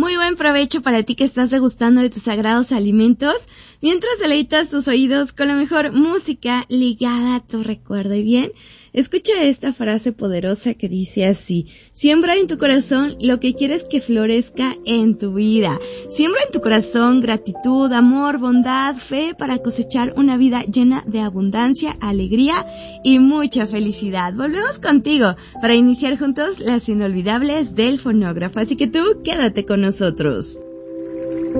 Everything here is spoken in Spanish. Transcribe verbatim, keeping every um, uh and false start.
Muy buen provecho para ti que estás degustando de tus sagrados alimentos, mientras deleitas tus oídos con la mejor música ligada a tu recuerdo. Y bien, escucha esta frase poderosa que dice así: siembra en tu corazón lo que quieres que florezca en tu vida. Siembra en tu corazón gratitud, amor, bondad, fe para cosechar una vida llena de abundancia, alegría y mucha felicidad. Volvemos contigo para iniciar juntos las inolvidables del fonógrafo, así que tú quédate con nosotros.